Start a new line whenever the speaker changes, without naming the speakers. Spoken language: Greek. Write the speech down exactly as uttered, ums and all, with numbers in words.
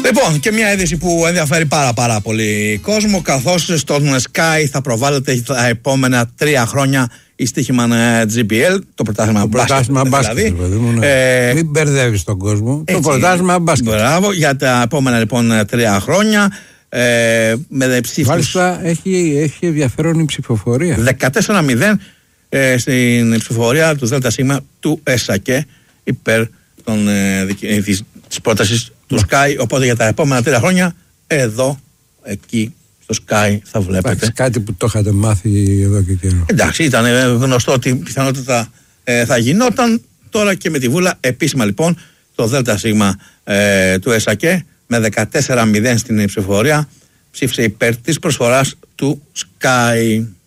Λοιπόν, και μια είδηση που ενδιαφέρει πάρα πάρα πολύ κόσμο, καθώς στον Sky θα προβάλλεται τα επόμενα τρία χρόνια η στοίχημα τζι πι ελ, το πρωτάθλημα μπάσκετ.
Δηλαδή. Ε, Μην μπερδεύεις τον κόσμο. Έτσι, το πρωτάθλημα μπάσκετ.
Μπράβο, για τα επόμενα λοιπόν τρία χρόνια. Ε, με ψήφους.
Μάλιστα έχει, έχει ενδιαφέρον η ψηφοφορία.
δεκατέσσερα μηδέν ε, στην ψηφοφορία του ΔΣ του ΕΣΑΚΕ υπέρ των, ε, της, της πρότασης του Sky. Οπότε για τα επόμενα τρία χρόνια εδώ, εκεί στο Sky θα βλέπετε.
Εντάξει, κάτι που το είχατε μάθει εδώ και καιρό.
Εντάξει, ήταν γνωστό ότι πιθανότητα ε, θα γινόταν. Τώρα και με τη βούλα επίσημα λοιπόν το ΔΣ ε, του ΕΣΑΚΕ με δεκατέσσερα μηδέν στην ψηφοφορία ψήφισε υπέρ της προσφοράς του Sky.